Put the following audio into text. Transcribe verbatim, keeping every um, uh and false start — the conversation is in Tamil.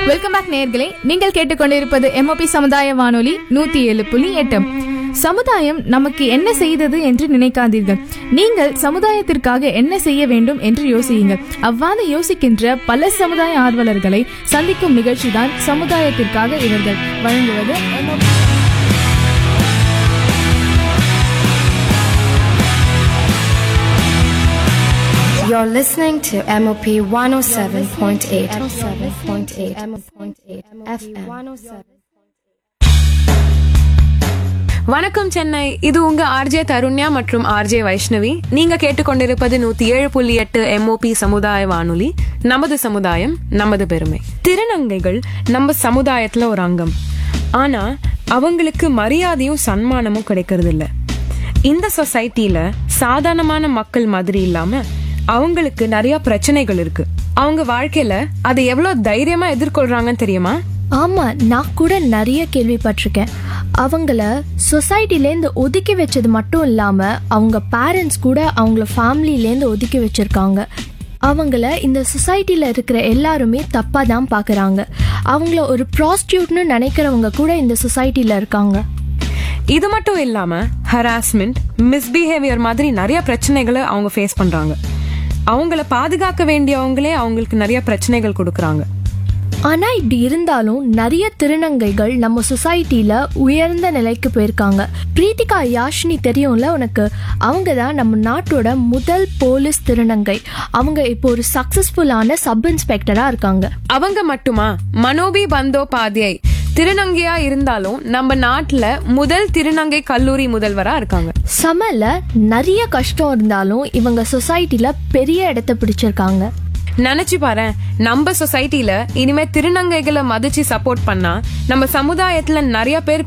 வெல்கம் பேக் நேயர்களே, நீங்கள் கேட்டுக்கொண்டிருப்பது எம்ஓபி சமுதாய வானொலி நூத்தி ஏழு புள்ளி எட்டு. சமுதாயம் நமக்கு என்ன செய்தது என்று நினைக்காதீர்கள், நீங்கள் சமுதாயத்திற்காக என்ன செய்ய வேண்டும் என்று யோசியுங்கள். அவ்வாறு யோசிக்கின்ற பல சமுதாய ஆர்வலர்களை சந்திக்கும் நிகழ்ச்சி தான் சமுதாயத்திற்காக இவர்கள் வழங்குவது. You're listening to M O P one oh seven point eight F M. வணக்கம் சென்னை, இது உங்க ஆர்ஜே தருண்யா மற்றும் ஆர்ஜே வைஷ்ணவி. நீங்க கேட்டுக்கொண்டிருப்பது நூத்தி ஏழு புள்ளி எட்டு எம்ஓபி சமுதாய வானொலி. நமது சமுதாயம் நமது பெருமை. திருநங்கைகள் நம்ம சமுதாயத்துல ஒரு அங்கம். ஆனா அவங்களுக்கு மரியாதையும் சன்மானமும் கிடைக்கிறது இல்ல. இந்த சொசைட்டில சாதாரணமான மக்கள் மாதிரி இல்லாம அவங்களுக்கு நிறைய பிரச்சனைகள் இருக்கு. அவங்க வாழ்க்கையில அதை எவ்வளவு தைரியமா எதிர்கொள்றாங்கன்னு தெரியுமா? ஆமா, நான் கூட நிறைய கேள்விப்பட்டிருக்கேன். அவங்கள சொசைட்டிலேருந்து ஒதுக்கி வச்சது மட்டும் இல்லாம அவங்க பேரண்ட்ஸ் கூட அவங்கள ஃபேமிலியிலேருந்து ஒதுக்கி வச்சிருக்காங்க. அவங்கள இந்த சொசைட்டில இருக்கிற எல்லாருமே தப்பா தான் பாக்குறாங்க. அவங்கள ஒரு ப்ராஸ்டியூட்னு நினைக்கிறவங்க கூட இந்த சொசைட்டில இருக்காங்க. இது மட்டும் இல்லாம ஹராஸ்மெண்ட், மிஸ்பிஹேவியர் மாதிரி நிறைய பிரச்சனைகளை அவங்க ஃபேஸ் பண்றாங்க. அவங்கள பாதுகாக்க வேண்டியவங்களே அவங்களுக்கு நிறைய பிரச்சனைகள் கொடுக்கறாங்க. ஆனா இப்படி இருந்தாலும் நிறைய திருநங்கைகள் நம்ம சொசைட்டில உயர்ந்த நிலைக்கு போயிருக்காங்க. பிரீத்திகா யாஷினி தெரியும்ல உனக்கு? அவங்க தான் நம்ம நாட்டோட முதல் போலீஸ் திருநங்கை. அவங்க இப்போ ஒரு சக்சஸ்ஃபுல்லான சப் இன்ஸ்பெக்டரா இருக்காங்க. அவங்க மட்டுமா? மனோபி பந்தோபாத்யாய் திருநங்கையா இருந்தாலும் நம்ம நாட்டுல முதல் திருநங்கை கல்லூரி முதல்வரா இருக்காங்க. சமல நிறைய கஷ்டம் இருந்தாலும் இவங்க சொசைட்டில பெரிய இடத்தை பிடிச்சிருக்காங்க. நினைச்சு பாரு, நம்ம சொசைட்டில இனிமே திருநங்கைகளை மதிச்சு சப்போர்ட் பண்ணா நம்ம சமுதாயத்துல நிறைய பேர்